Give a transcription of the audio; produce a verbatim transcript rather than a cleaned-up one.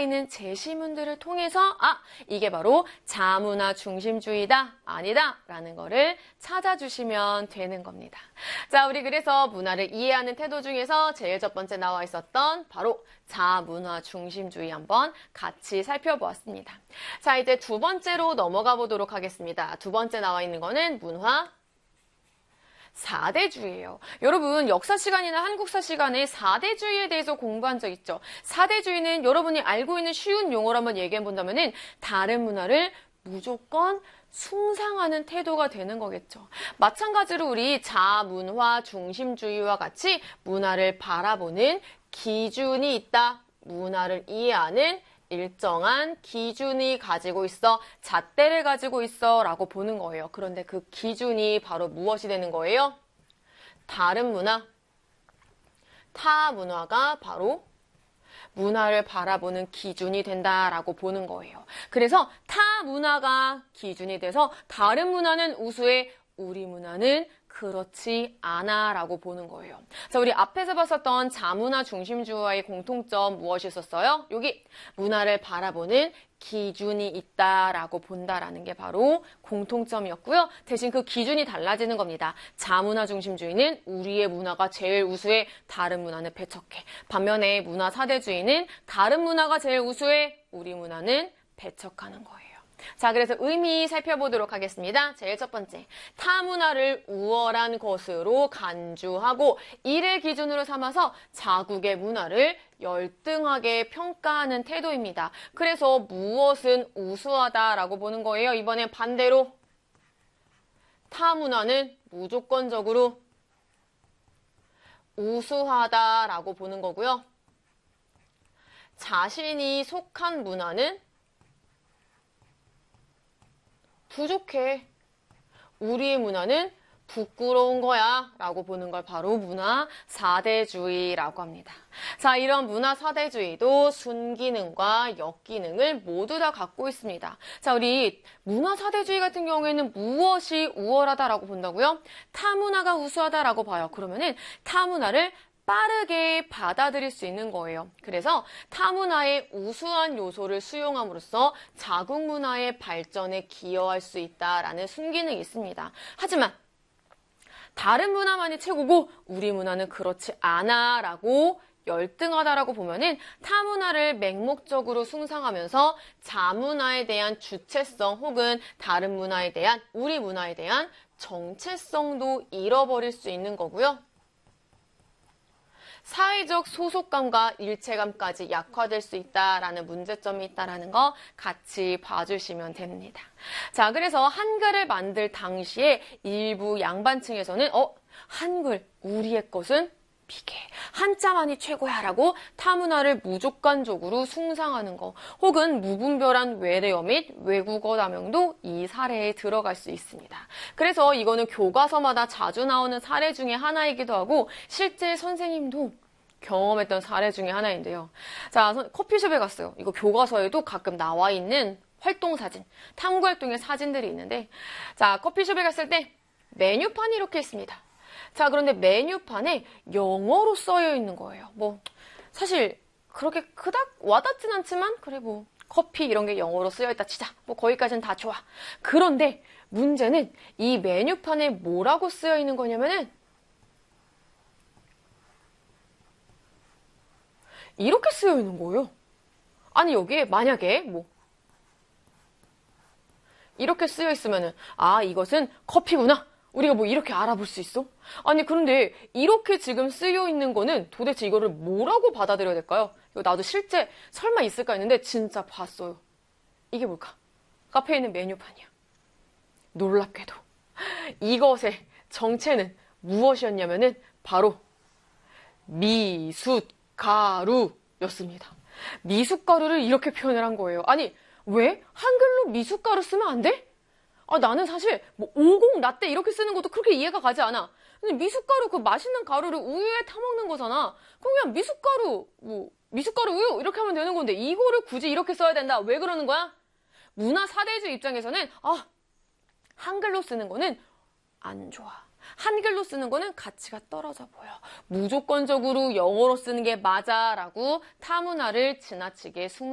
있는 제시문들을 통해서 아, 이게 바로 자문화 중심주의다, 아니다 라는 거를 찾아주시면 되는 겁니다. 자, 우리 그래서 문화를 이해하는 태도 중에서 제일 첫 번째 나와 있었던 바로 자문화 중심주의 한번 같이 살펴보았습니다. 자, 이제 두 번째로 넘어가 보도록 하겠습니다. 두 번째 나와 있는 거는 문화 사대주의예요. 여러분 역사 시간이나 한국사 시간에 사대주의에 대해서 공부한 적 있죠? 사대주의는 여러분이 알고 있는 쉬운 용어로 한번 얘기해 본다면은 다른 문화를 무조건 숭상하는 태도가 되는 거겠죠. 마찬가지로 우리 자문화 중심주의와 같이 문화를 바라보는 기준이 있다. 문화를 이해하는 일정한 기준이 가지고 있어, 잣대를 가지고 있어 라고 보는 거예요. 그런데 그 기준이 바로 무엇이 되는 거예요? 다른 문화, 타 문화가 바로 문화를 바라보는 기준이 된다라고 보는 거예요. 그래서 타 문화가 기준이 돼서 다른 문화는 우수해, 우리 문화는 그렇지 않아 라고 보는 거예요. 자, 우리 앞에서 봤었던 자문화 중심주의와의 공통점 무엇이 있었어요? 여기 문화를 바라보는 기준이 있다라고 본다라는 게 바로 공통점이었고요. 대신 그 기준이 달라지는 겁니다. 자문화 중심주의는 우리의 문화가 제일 우수해, 다른 문화는 배척해. 반면에 문화 사대주의는 다른 문화가 제일 우수해, 우리 문화는 배척하는 거예요. 자, 그래서 의미 살펴보도록 하겠습니다. 제일 첫 번째, 타 문화를 우월한 것으로 간주하고 이를 기준으로 삼아서 자국의 문화를 열등하게 평가하는 태도입니다. 그래서 무엇은 우수하다라고 보는 거예요. 이번엔 반대로 타 문화는 무조건적으로 우수하다라고 보는 거고요. 자신이 속한 문화는 부족해. 우리의 문화는 부끄러운 거야 라고 보는 걸 바로 문화 사대주의라고 합니다. 자, 이런 문화 사대주의도 순기능과 역기능을 모두 다 갖고 있습니다. 자, 우리 문화 사대주의 같은 경우에는 무엇이 우월하다라고 본다고요? 타 문화가 우수하다라고 봐요. 그러면은 타 문화를 빠르게 받아들일 수 있는 거예요. 그래서 타 문화의 우수한 요소를 수용함으로써 자국 문화의 발전에 기여할 수 있다라는 순기능이 있습니다. 하지만 다른 문화만이 최고고 우리 문화는 그렇지 않아 라고 열등하다라고 보면은 타 문화를 맹목적으로 숭상하면서 자문화에 대한 주체성 혹은 다른 문화에 대한, 우리 문화에 대한 정체성도 잃어버릴 수 있는 거고요. 사회적 소속감과 일체감까지 약화될 수 있다라는 문제점이 있다라는 거 같이 봐주시면 됩니다. 자, 그래서 한글을 만들 당시에 일부 양반층에서는 어, 한글, 우리의 것은 비계, 한자만이 최고야 라고 타 문화를 무조건적으로 숭상하는 거, 혹은 무분별한 외래어 및 외국어 남용도 이 사례에 들어갈 수 있습니다. 그래서 이거는 교과서마다 자주 나오는 사례 중에 하나이기도 하고 실제 선생님도 경험했던 사례 중에 하나인데요. 자, 커피숍에 갔어요. 이거 교과서에도 가끔 나와 있는 활동 사진, 탐구 활동의 사진들이 있는데, 자, 커피숍에 갔을 때 메뉴판이 이렇게 있습니다. 자, 그런데 메뉴판에 영어로 써여 있는 거예요. 뭐 사실 그렇게 그닥 와닿진 않지만 그래 뭐 커피 이런 게 영어로 쓰여 있다 치자. 뭐 거기까지는 다 좋아. 그런데 문제는 이 메뉴판에 뭐라고 쓰여 있는 거냐면은 이렇게 쓰여 있는 거예요. 아니 여기에 만약에 뭐 이렇게 쓰여 있으면은 아, 이것은 커피구나. 우리가 뭐 이렇게 알아볼 수 있어? 아니 그런데 이렇게 지금 쓰여 있는 거는 도대체 이거를 뭐라고 받아들여야 될까요? 이거 나도 실제 설마 있을까 했는데 진짜 봤어요. 이게 뭘까? 카페에 있는 메뉴판이야. 놀랍게도 이것의 정체는 무엇이었냐면은 바로 미숫가루였습니다. 미숫가루를 이렇게 표현을 한 거예요. 아니 왜? 한글로 미숫가루 쓰면 안 돼? 아, 나는 사실 뭐 오공 라떼 이렇게 쓰는 것도 그렇게 이해가 가지 않아. 근데 미숫가루, 그 맛있는 가루를 우유에 타먹는 거잖아. 그럼 그냥 미숫가루, 뭐 미숫가루 우유 이렇게 하면 되는 건데 이거를 굳이 이렇게 써야 된다. 왜 그러는 거야? 문화 사대주의 입장에서는 아, 한글로 쓰는 거는 안 좋아. 한글로 쓰는 거는 가치가 떨어져 보여. 무조건적으로 영어로 쓰는 게 맞아 라고 타 문화를 지나치게 숭